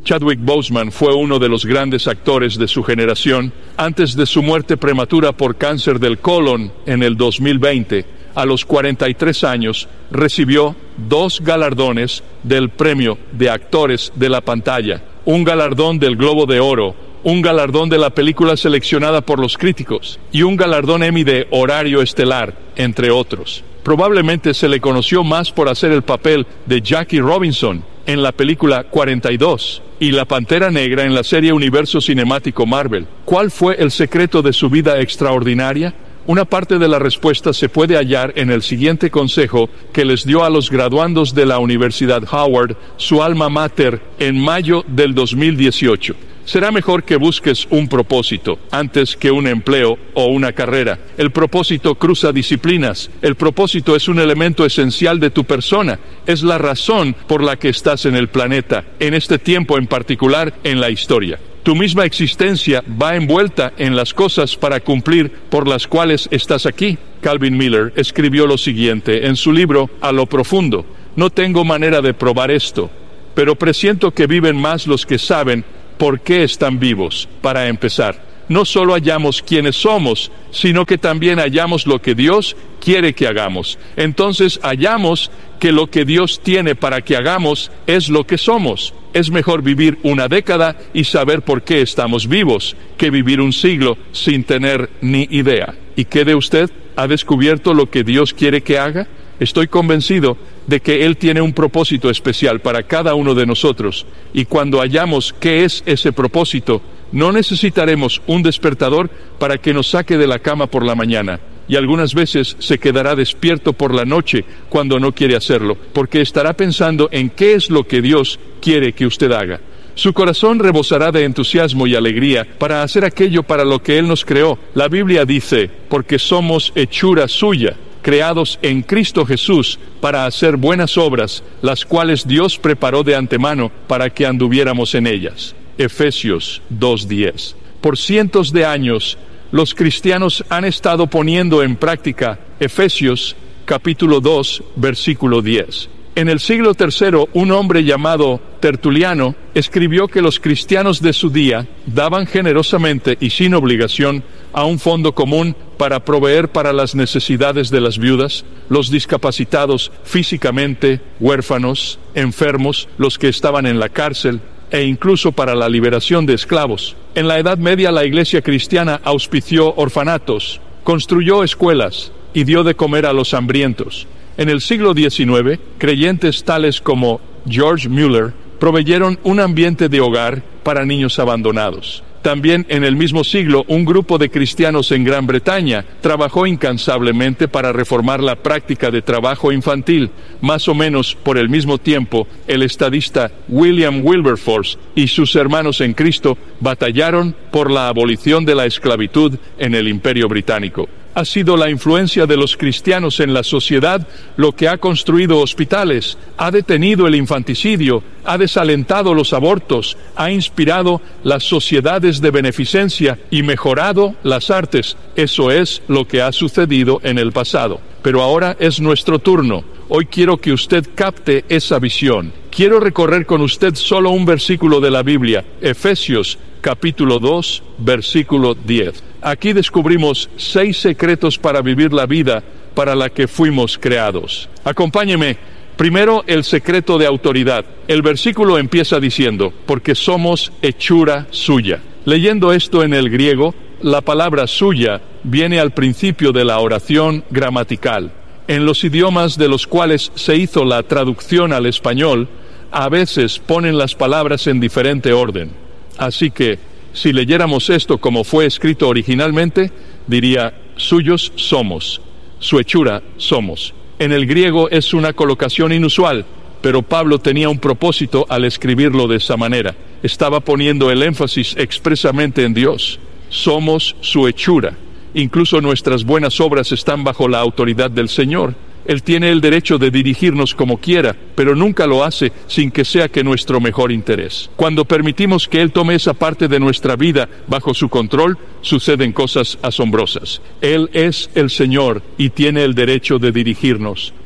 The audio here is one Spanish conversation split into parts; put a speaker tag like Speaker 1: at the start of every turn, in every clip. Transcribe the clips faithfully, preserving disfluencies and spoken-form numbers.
Speaker 1: Chadwick Boseman fue uno de los grandes actores de su generación. Antes de su muerte prematura por cáncer del colon en el dos mil veinte, a los cuarenta y tres años, recibió dos galardones del Premio de Actores de la Pantalla, un galardón del Globo de Oro, un galardón de la película seleccionada por los críticos y un galardón Emmy de Horario Estelar, entre otros. Probablemente se le conoció más por hacer el papel de Jackie Robinson en la película cuarenta y dos y la Pantera Negra en la serie Universo Cinemático Marvel. ¿Cuál fue el secreto de su vida extraordinaria? Una parte de la respuesta se puede hallar en el siguiente consejo que les dio a los graduandos de la Universidad Howard, su alma mater, en mayo del dos mil dieciocho. Será mejor que busques un propósito antes que un empleo o una carrera. El propósito cruza disciplinas. El propósito es un elemento esencial de tu persona. Es la razón por la que estás en el planeta, en este tiempo en particular, en la historia. Tu misma existencia va envuelta en las cosas para cumplir por las cuales estás aquí. Calvin Miller escribió lo siguiente en su libro A lo profundo. No tengo manera de probar esto, pero presiento que viven más los que saben por qué están vivos. Para empezar, no solo hallamos quiénes somos, sino que también hallamos lo que Dios quiere que hagamos. Entonces hallamos que lo que Dios tiene para que hagamos es lo que somos. Es mejor vivir una década y saber por qué estamos vivos, que vivir un siglo sin tener ni idea. ¿Y qué de usted? ¿Ha descubierto lo que Dios quiere que haga? Estoy convencido de que Él tiene un propósito especial para cada uno de nosotros, y cuando hallamos qué es ese propósito, no necesitaremos un despertador para que nos saque de la cama por la mañana, y algunas veces se quedará despierto por la noche cuando no quiere hacerlo, porque estará pensando en qué es lo que Dios quiere que usted haga. Su corazón rebosará de entusiasmo y alegría para hacer aquello para lo que Él nos creó. La Biblia dice, porque somos hechura suya, creados en Cristo Jesús para hacer buenas obras, las cuales Dios preparó de antemano para que anduviéramos en ellas. Efesios dos diez. Por cientos de años, los cristianos han estado poniendo en práctica Efesios capítulo dos, versículo diez. En el siglo tercero, un hombre llamado Tertuliano escribió que los cristianos de su día daban generosamente y sin obligación a un fondo común para proveer para las necesidades de las viudas, los discapacitados físicamente, huérfanos, enfermos, los que estaban en la cárcel, e incluso para la liberación de esclavos. En la Edad Media, la Iglesia cristiana auspició orfanatos, construyó escuelas y dio de comer a los hambrientos. En el siglo diecinueve, creyentes tales como George Mueller proveyeron un ambiente de hogar para niños abandonados. También en el mismo siglo, un grupo de cristianos en Gran Bretaña trabajó incansablemente para reformar la práctica de trabajo infantil. Más o menos por el mismo tiempo, el estadista William Wilberforce y sus hermanos en Cristo batallaron por la abolición de la esclavitud en el Imperio Británico. Ha sido la influencia de los cristianos en la sociedad lo que ha construido hospitales, ha detenido el infanticidio, ha desalentado los abortos, ha inspirado las sociedades de beneficencia y mejorado las artes. Eso es lo que ha sucedido en el pasado. Pero ahora es nuestro turno. Hoy quiero que usted capte esa visión. Quiero recorrer con usted solo un versículo de la Biblia, Efesios capítulo dos, versículo diez. Aquí descubrimos seis secretos para vivir la vida para la que fuimos creados. Acompáñeme. Primero, el secreto de autoridad. El versículo empieza diciendo, porque somos hechura suya. Leyendo esto en el griego, la palabra suya viene al principio de la oración gramatical. En los idiomas de los cuales se hizo la traducción al español, a veces ponen las palabras en diferente orden. Así que, si leyéramos esto como fue escrito originalmente, diría, suyos somos, su hechura somos. En el griego es una colocación inusual, pero Pablo tenía un propósito al escribirlo de esa manera. Estaba poniendo el énfasis expresamente en Dios. Somos su hechura. Incluso nuestras buenas obras están bajo la autoridad del Señor. Él tiene el derecho de dirigirnos como quiera, pero nunca lo hace sin que sea que nuestro mejor interés. Cuando permitimos que Él tome esa parte de nuestra vida bajo su control, suceden cosas asombrosas. Él es el Señor y tiene el derecho de dirigirnos.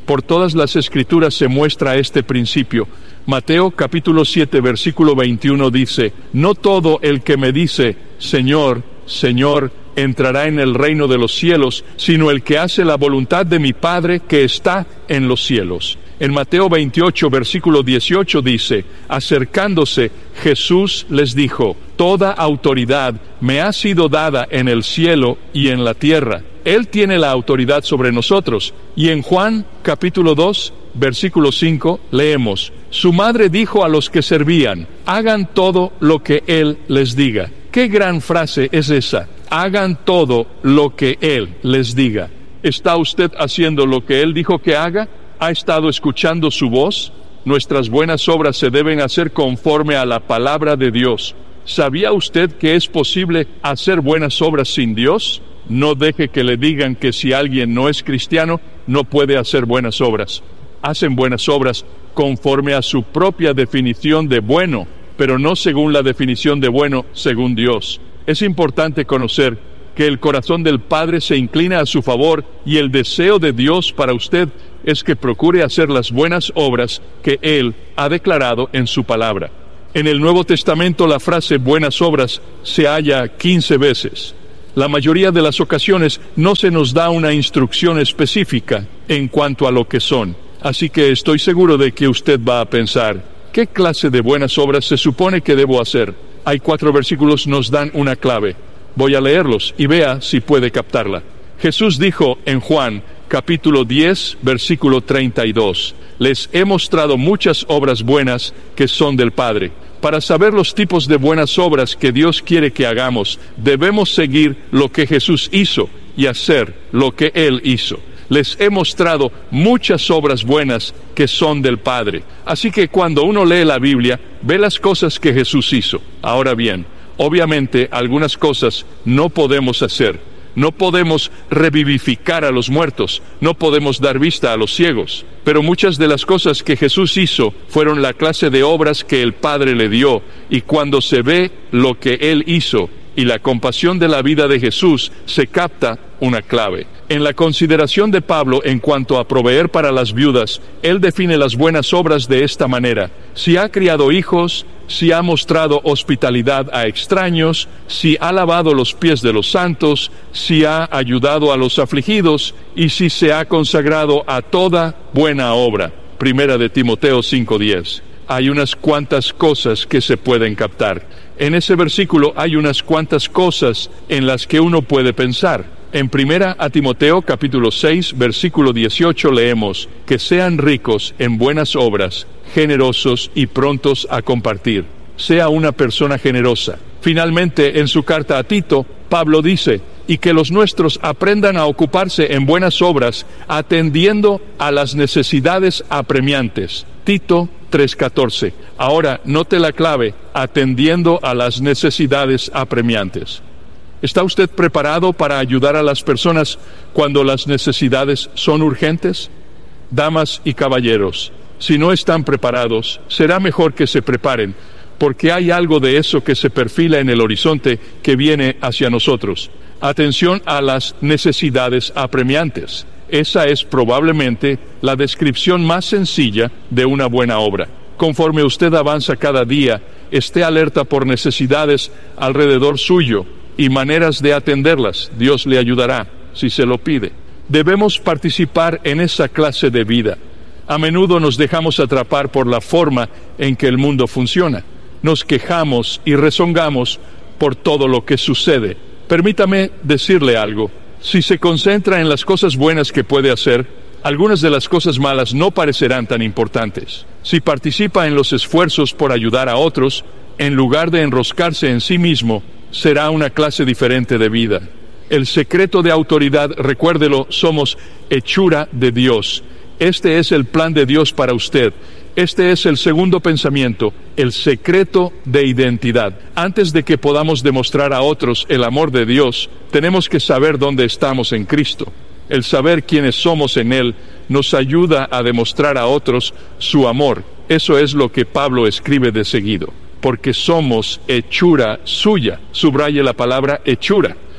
Speaker 1: Por todas las Escrituras se muestra este principio. Mateo capítulo siete, versículo veintiuno dice: no todo el que me dice, Señor, Señor, entrará en el reino de los cielos, sino el que hace la voluntad de mi Padre que está en los cielos. En Mateo veintiocho, versículo dieciocho dice: acercándose, Jesús les dijo: toda autoridad me ha sido dada en el cielo y en la tierra. Él tiene la autoridad sobre nosotros. Y en Juan capítulo dos, versículo cinco, leemos: su madre dijo a los que servían: hagan todo lo que Él les diga. ¡Qué gran frase es esa! Hagan todo lo que Él les diga. ¿Está usted haciendo lo que Él dijo que haga? ¿Ha estado escuchando su voz? Nuestras buenas obras se deben hacer conforme a la palabra de Dios. ¿Sabía usted que es posible hacer buenas obras sin Dios? No deje que le digan que si alguien no es cristiano, no puede hacer buenas obras. Hacen buenas obras conforme a su propia definición de bueno, pero no según la definición de bueno según Dios. Es importante conocer que el corazón del Padre se inclina a su favor y el deseo de Dios para usted es que procure hacer las buenas obras que Él ha declarado en su palabra. En el Nuevo Testamento la frase buenas obras se halla quince veces. La mayoría de las ocasiones no se nos da una instrucción específica en cuanto a lo que son. Así que estoy seguro de que usted va a pensar: ¿qué clase de buenas obras se supone que debo hacer? Hay cuatro versículos que nos dan una clave. Voy a leerlos y vea si puede captarla. Jesús dijo en Juan capítulo diez, versículo treinta y dos: les he mostrado muchas obras buenas que son del Padre. Para saber los tipos de buenas obras que Dios quiere que hagamos, debemos seguir lo que Jesús hizo y hacer lo que Él hizo. Les he mostrado muchas obras buenas que son del Padre. Así que cuando uno lee la Biblia, ve las cosas que Jesús hizo. Ahora bien, obviamente algunas cosas no podemos hacer. No podemos revivificar a los muertos, no podemos dar vista a los ciegos, pero muchas de las cosas que Jesús hizo fueron la clase de obras que el Padre le dio, y cuando se ve lo que Él hizo y la compasión de la vida de Jesús, se capta una clave. En la consideración de Pablo en cuanto a proveer para las viudas, él define las buenas obras de esta manera: si ha criado hijos, si ha mostrado hospitalidad a extraños, si ha lavado los pies de los santos, si ha ayudado a los afligidos, y si se ha consagrado a toda buena obra. Primera de Timoteo cinco diez. Hay unas cuantas cosas que se pueden captar. En ese versículo hay unas cuantas cosas en las que uno puede pensar. En Primera a Timoteo capítulo seis, versículo dieciocho leemos: que sean ricos en buenas obras, generosos y prontos a compartir. Sea una persona generosa. Finalmente, en su carta a Tito, Pablo dice: y que los nuestros aprendan a ocuparse en buenas obras, atendiendo a las necesidades apremiantes. Tito tres catorce. Ahora, note la clave: atendiendo a las necesidades apremiantes. ¿Está usted preparado para ayudar a las personas cuando las necesidades son urgentes? Damas y caballeros, si no están preparados, será mejor que se preparen, porque hay algo de eso que se perfila en el horizonte que viene hacia nosotros. Atención a las necesidades apremiantes. Esa es probablemente la descripción más sencilla de una buena obra. Conforme usted avanza cada día, esté alerta por necesidades alrededor suyo y maneras de atenderlas. Dios le ayudará si se lo pide. Debemos participar en esa clase de vida. A menudo nos dejamos atrapar por la forma en que el mundo funciona. Nos quejamos y rezongamos por todo lo que sucede. Permítame decirle algo. Si se concentra en las cosas buenas que puede hacer, algunas de las cosas malas no parecerán tan importantes. Si participa en los esfuerzos por ayudar a otros, en lugar de enroscarse en sí mismo, será una clase diferente de vida. El secreto de autoridad, recuérdelo, somos hechura de Dios. Este es el plan de Dios para usted. Este es el segundo pensamiento, el secreto de identidad. Antes de que podamos demostrar a otros el amor de Dios, tenemos que saber dónde estamos en Cristo. El saber quiénes somos en Él nos ayuda a demostrar a otros su amor. Eso es lo que Pablo escribe de seguido. Porque somos hechura suya. Subraye la palabra hechura.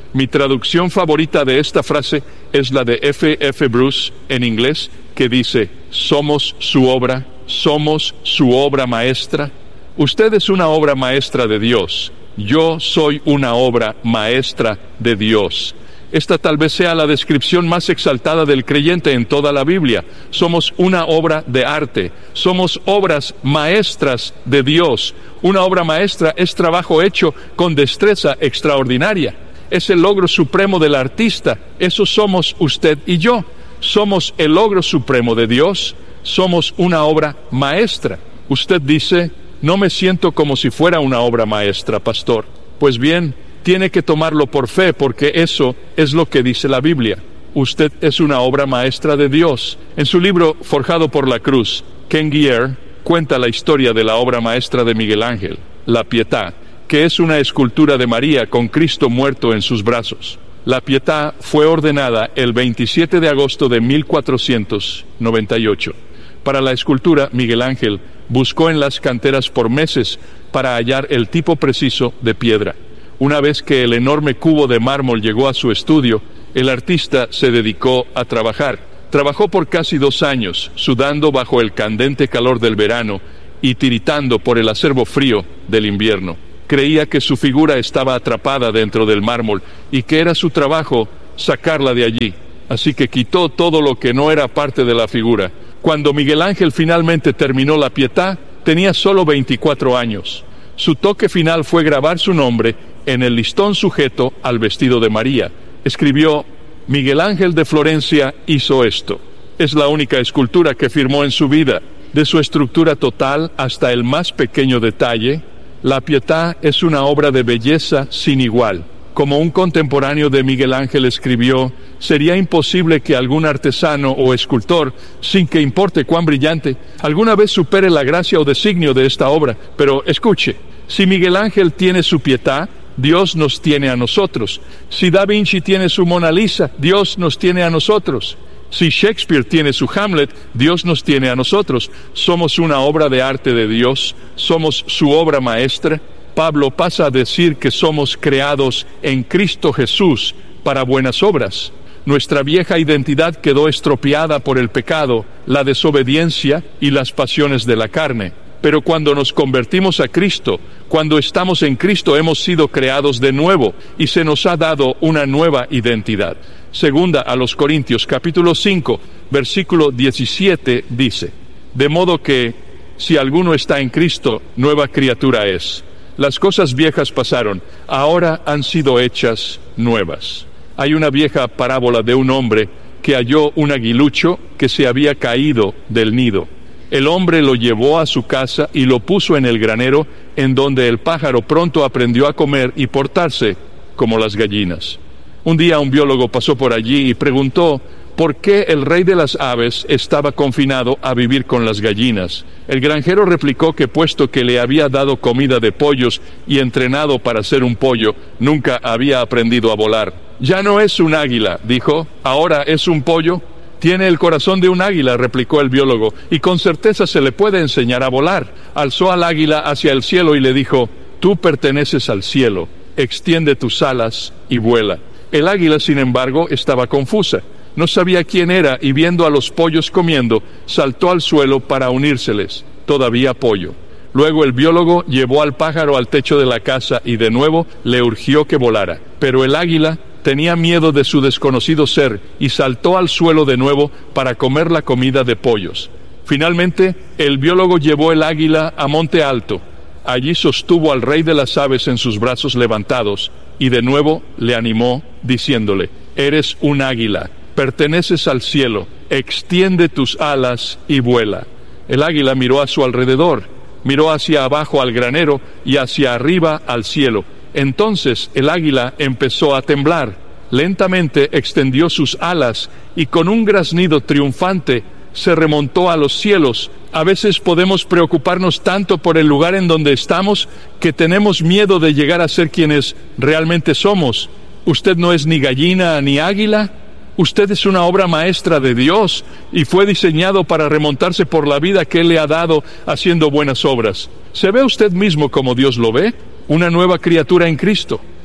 Speaker 1: Mi traducción favorita de esta frase es la de F F Bruce en inglés, que dice: somos su obra, somos su obra maestra. Usted es una obra maestra de Dios. Yo soy una obra maestra de Dios. Esta tal vez sea la descripción más exaltada del creyente en toda la Biblia. Somos una obra de arte. Somos obras maestras de Dios. Una obra maestra es trabajo hecho con destreza extraordinaria. Es el logro supremo del artista. Eso somos usted y yo. Somos el logro supremo de Dios. Somos una obra maestra. Usted dice: no me siento como si fuera una obra maestra, pastor. Pues bien, tiene que tomarlo por fe, porque eso es lo que dice la Biblia. Usted es una obra maestra de Dios. En su libro Forjado por la Cruz, Ken Gier cuenta la historia de la obra maestra de Miguel Ángel, La Pietà, que es una escultura de María con Cristo muerto en sus brazos. La Pietà fue ordenada el veintisiete de agosto de mil cuatrocientos noventa y ocho. Para la escultura, Miguel Ángel buscó en las canteras por meses para hallar el tipo preciso de piedra. Una vez que el enorme cubo de mármol llegó a su estudio, el artista se dedicó a trabajar. Trabajó por casi dos años, sudando bajo el candente calor del verano y tiritando por el acerbo frío del invierno. Creía que su figura estaba atrapada dentro del mármol y que era su trabajo sacarla de allí. Así que quitó todo lo que no era parte de la figura. Cuando Miguel Ángel finalmente terminó La Pietà, tenía solo veinticuatro años. Su toque final fue grabar su nombre en el listón sujeto al vestido de María. Escribió: Miguel Ángel de Florencia hizo esto. Es la única escultura que firmó en su vida. De su estructura total hasta el más pequeño detalle, La Pietà es una obra de belleza sin igual. Como un contemporáneo de Miguel Ángel escribió: sería imposible que algún artesano o escultor, sin que importe cuán brillante, alguna vez supere la gracia o designio de esta obra. Pero escuche, si Miguel Ángel tiene su Pietà, Dios nos tiene a nosotros. Si Da Vinci tiene su Mona Lisa, Dios nos tiene a nosotros. Si Shakespeare tiene su Hamlet, Dios nos tiene a nosotros. Somos una obra de arte de Dios, somos su obra maestra. Pablo pasa a decir que somos creados en Cristo Jesús para buenas obras. Nuestra vieja identidad quedó estropeada por el pecado, la desobediencia y las pasiones de la carne. Pero cuando nos convertimos a Cristo, cuando estamos en Cristo, hemos sido creados de nuevo y se nos ha dado una nueva identidad. Segunda a los Corintios, capítulo cinco, versículo diecisiete, dice: de modo que, si alguno está en Cristo, nueva criatura es. Las cosas viejas pasaron, ahora han sido hechas nuevas. Hay una vieja parábola de un hombre que halló un aguilucho que se había caído del nido. El hombre lo llevó a su casa y lo puso en el granero, en donde el pájaro pronto aprendió a comer y portarse como las gallinas. Un día un biólogo pasó por allí y preguntó por qué el rey de las aves estaba confinado a vivir con las gallinas. El granjero replicó que puesto que le había dado comida de pollos y entrenado para ser un pollo, nunca había aprendido a volar. Ya no es un águila, dijo, ahora es un pollo. Tiene el corazón de un águila, replicó el biólogo, y con certeza se le puede enseñar a volar. Alzó al águila hacia el cielo y le dijo: tú perteneces al cielo, extiende tus alas y vuela. El águila, sin embargo, estaba confusa. No sabía quién era y viendo a los pollos comiendo, saltó al suelo para unírseles. Todavía pollo. Luego el biólogo llevó al pájaro al techo de la casa y de nuevo le urgió que volara. Pero el águila tenía miedo de su desconocido ser y saltó al suelo de nuevo para comer la comida de pollos. Finalmente, el biólogo llevó el águila a Monte Alto. Allí sostuvo al rey de las aves en sus brazos levantados y de nuevo le animó, diciéndole: eres un águila, perteneces al cielo, extiende tus alas y vuela. El águila miró a su alrededor, miró hacia abajo al granero y hacia arriba al cielo. Entonces el águila empezó a temblar. Lentamente extendió sus alas y con un graznido triunfante se remontó a los cielos. A veces podemos preocuparnos tanto por el lugar en donde estamos que tenemos miedo de llegar a ser quienes realmente somos. Usted no es ni gallina ni águila. Usted es una obra maestra de Dios y fue diseñado para remontarse por la vida que Él le ha dado haciendo buenas obras. ¿Se ve usted mismo como Dios lo ve? Una nueva criatura en Cristo.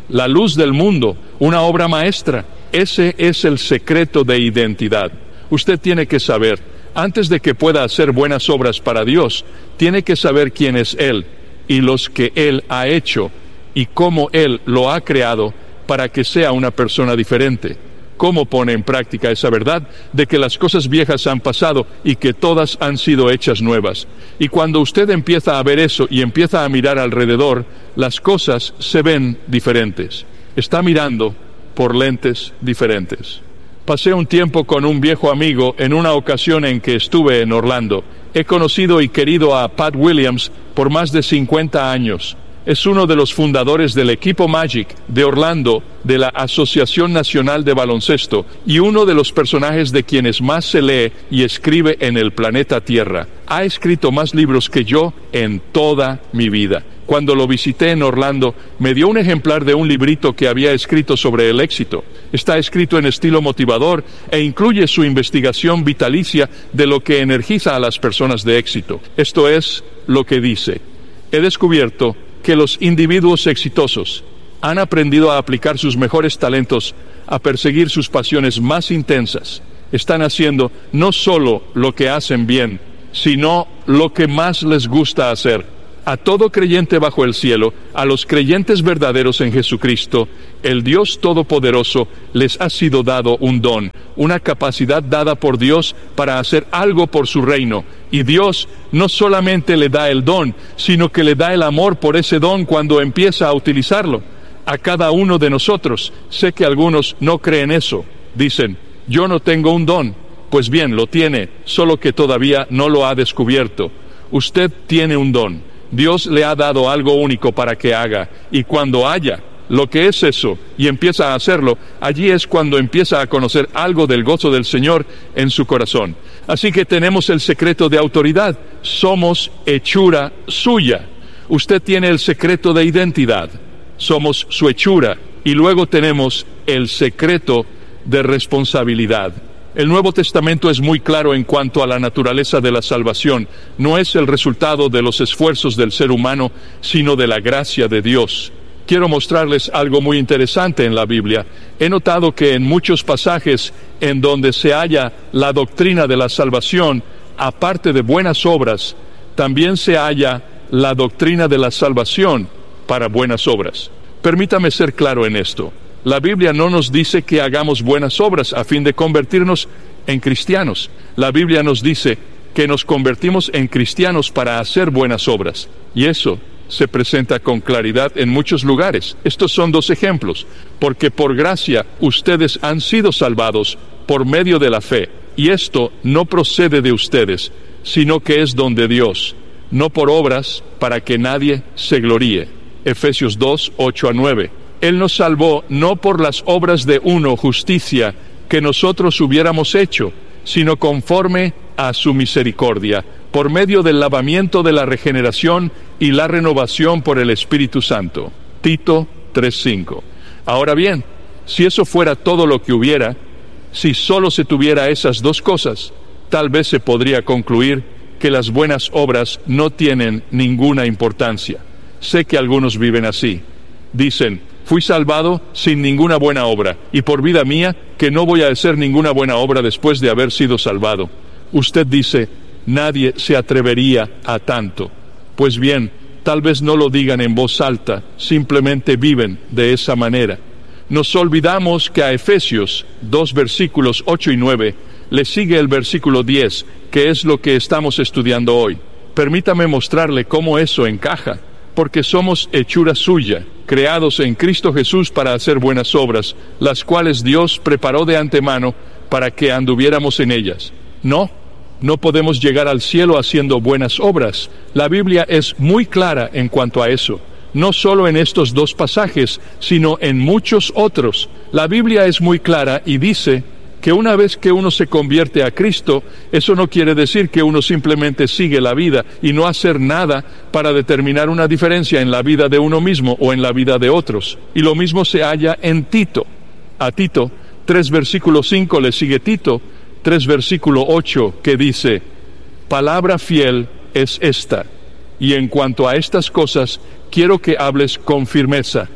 Speaker 1: la luz del mundo, una obra maestra. Ese es el secreto de identidad. Usted tiene que saber, antes de que pueda hacer buenas obras para Dios, tiene que saber quién es Él y los que Él ha hecho y cómo Él lo ha creado para que sea una persona diferente. Cómo pone en práctica esa verdad de que las cosas viejas han pasado y que todas han sido hechas nuevas. Y cuando usted empieza a ver eso y empieza a mirar alrededor, las cosas se ven diferentes. Está mirando por lentes diferentes. Pasé un tiempo con un viejo amigo en una ocasión en que estuve en Orlando. He conocido y querido a Pat Williams por más de cincuenta años. Es uno de los fundadores del equipo Magic de Orlando, de la Asociación Nacional de Baloncesto, y uno de los personajes de quienes más se lee y escribe en el planeta Tierra. Ha escrito más libros que yo en toda mi vida. Cuando lo visité en Orlando, me dio un ejemplar de un librito que había escrito sobre el éxito. Está escrito en estilo motivador e incluye su investigación vitalicia de lo que energiza a las personas de éxito. Esto es lo que dice: he descubierto que los individuos exitosos han aprendido a aplicar sus mejores talentos a perseguir sus pasiones más intensas. Están haciendo no solo lo que hacen bien, sino lo que más les gusta hacer. A todo creyente bajo el cielo, a los creyentes verdaderos en Jesucristo, el Dios Todopoderoso les ha sido dado un don, una capacidad dada por Dios para hacer algo por su reino. Y Dios no solamente le da el don, sino que le da el amor por ese don cuando empieza a utilizarlo. A cada uno de nosotros, sé que algunos no creen eso. Dicen, yo no tengo un don. Pues bien, lo tiene, solo que todavía no lo ha descubierto. Usted tiene un don. Dios le ha dado algo único para que haga, y cuando haya lo que es eso, y empieza a hacerlo, allí es cuando empieza a conocer algo del gozo del Señor en su corazón. Así que tenemos el secreto de autoridad, somos hechura suya. Usted tiene el secreto de identidad, somos su hechura, y luego tenemos el secreto de responsabilidad. El Nuevo Testamento es muy claro en cuanto a la naturaleza de la salvación. No es el resultado de los esfuerzos del ser humano, sino de la gracia de Dios. Quiero mostrarles algo muy interesante en la Biblia. He notado que en muchos pasajes en donde se halla la doctrina de la salvación, aparte de buenas obras, también se halla la doctrina de la salvación para buenas obras. Permítame ser claro en esto. La Biblia no nos dice que hagamos buenas obras a fin de convertirnos en cristianos. La Biblia nos dice que nos convertimos en cristianos para hacer buenas obras. Y eso se presenta con claridad en muchos lugares. Estos son dos ejemplos. Porque por gracia ustedes han sido salvados por medio de la fe. Y esto no procede de ustedes, sino que es don de Dios, no por obras para que nadie se gloríe. Efesios dos, ocho a nueve. Él nos salvó no por las obras de uno, justicia, que nosotros hubiéramos hecho, sino conforme a su misericordia, por medio del lavamiento de la regeneración y la renovación por el Espíritu Santo. Tito tres cinco. Ahora bien, si eso fuera todo lo que hubiera, si solo se tuviera esas dos cosas, tal vez se podría concluir que las buenas obras no tienen ninguna importancia. Sé que algunos viven así. Dicen, fui salvado sin ninguna buena obra, y por vida mía, que no voy a hacer ninguna buena obra después de haber sido salvado. Usted dice, nadie se atrevería a tanto. Pues bien, tal vez no lo digan en voz alta, simplemente viven de esa manera. Nos olvidamos que a Efesios dos versículos ocho y nueve le sigue el versículo diez, que es lo que estamos estudiando hoy. Permítame mostrarle cómo eso encaja. Porque somos hechura suya, creados en Cristo Jesús para hacer buenas obras, las cuales Dios preparó de antemano para que anduviéramos en ellas. No, no podemos llegar al cielo haciendo buenas obras. La Biblia es muy clara en cuanto a eso. No solo en estos dos pasajes, sino en muchos otros. La Biblia es muy clara y dice que una vez que uno se convierte a Cristo, eso no quiere decir que uno simplemente sigue la vida y no hacer nada para determinar una diferencia en la vida de uno mismo o en la vida de otros. Y lo mismo se halla en Tito. A Tito, tres versículo cinco le sigue Tito, tres versículo ocho, que dice, palabra fiel es esta, y en cuanto a estas cosas, quiero que hables con firmeza.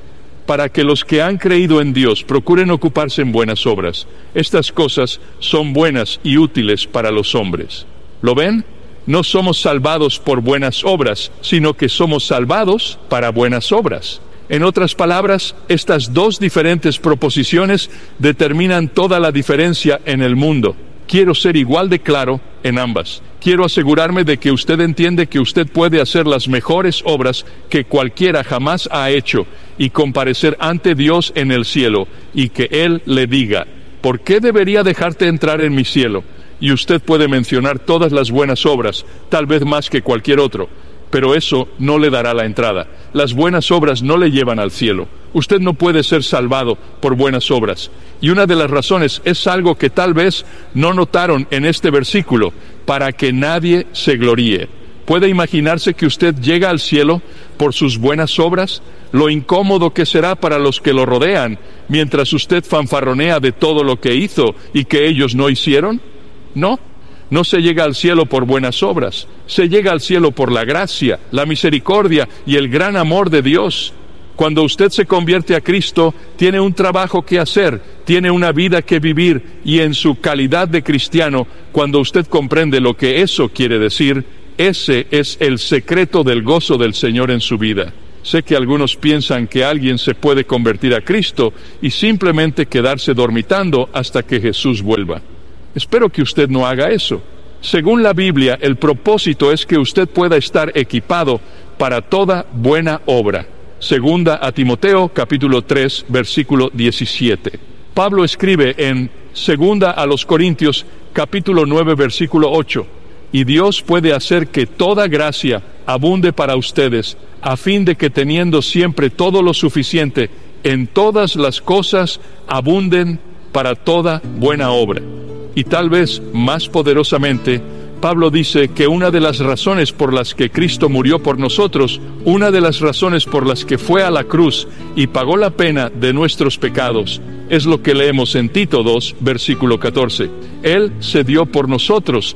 Speaker 1: para que los que han creído en Dios procuren ocuparse en buenas obras. Estas cosas son buenas y útiles para los hombres. ¿Lo ven? No somos salvados por buenas obras, sino que somos salvados para buenas obras. En otras palabras, estas dos diferentes proposiciones determinan toda la diferencia en el mundo. Quiero ser igual de claro en ambas. Quiero asegurarme de que usted entiende que usted puede hacer las mejores obras que cualquiera jamás ha hecho y comparecer ante Dios en el cielo y que Él le diga, ¿por qué debería dejarte entrar en mi cielo? Y usted puede mencionar todas las buenas obras, tal vez más que cualquier otro, pero eso no le dará la entrada. Las buenas obras no le llevan al cielo. Usted no puede ser salvado por buenas obras. Y una de las razones es algo que tal vez no notaron en este versículo, para que nadie se gloríe. ¿Puede imaginarse que usted llega al cielo por sus buenas obras? Lo incómodo que será para los que lo rodean, mientras usted fanfarronea de todo lo que hizo y que ellos no hicieron. No, no se llega al cielo por buenas obras. Se llega al cielo por la gracia, la misericordia y el gran amor de Dios. Cuando usted se convierte a Cristo, tiene un trabajo que hacer, tiene una vida que vivir, y en su calidad de cristiano, cuando usted comprende lo que eso quiere decir, ese es el secreto del gozo del Señor en su vida. Sé que algunos piensan que alguien se puede convertir a Cristo y simplemente quedarse dormitando hasta que Jesús vuelva. Espero que usted no haga eso. Según la Biblia, el propósito es que usted pueda estar equipado para toda buena obra. Segunda a Timoteo, capítulo tres, versículo diecisiete. Pablo escribe en Segunda a los Corintios, capítulo nueve, versículo ocho. Y Dios puede hacer que toda gracia abunde para ustedes, a fin de que teniendo siempre todo lo suficiente, en todas las cosas abunden para toda buena obra. Y tal vez más poderosamente, Pablo dice que una de las razones por las que Cristo murió por nosotros, una de las razones por las que fue a la cruz y pagó la pena de nuestros pecados, es lo que leemos en Tito dos, versículo catorce. Él se dio por nosotros.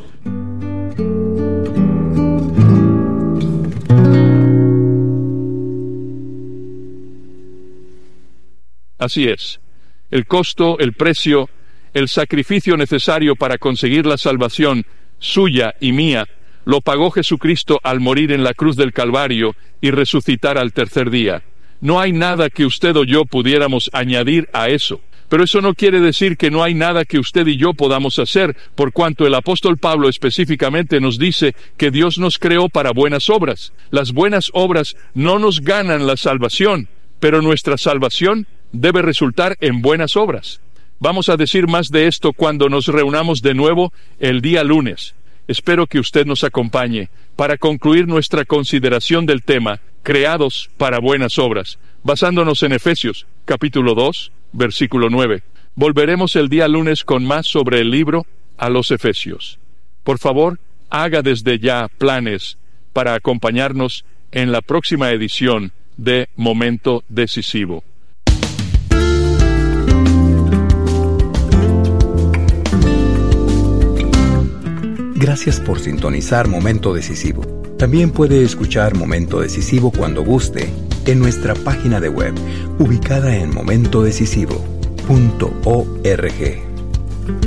Speaker 1: Así es. El costo, el precio, el sacrificio necesario para conseguir la salvación suya y mía, lo pagó Jesucristo al morir en la cruz del Calvario y resucitar al tercer día. No hay nada que usted o yo pudiéramos añadir a eso. Pero eso no quiere decir que no hay nada que usted y yo podamos hacer, por cuanto el apóstol Pablo específicamente nos dice que Dios nos creó para buenas obras. Las buenas obras no nos ganan la salvación, pero nuestra salvación debe resultar en buenas obras. Vamos a decir más de esto cuando nos reunamos de nuevo el día lunes. Espero que usted nos acompañe para concluir nuestra consideración del tema, creados para buenas obras, basándonos en Efesios, capítulo dos, versículo nueve. Volveremos el día lunes con más sobre el libro a los Efesios. Por favor, haga desde ya planes para acompañarnos en la próxima edición de Momento Decisivo.
Speaker 2: Gracias por sintonizar Momento Decisivo. También puede escuchar Momento Decisivo cuando guste en nuestra página de web, ubicada en momento decisivo punto org.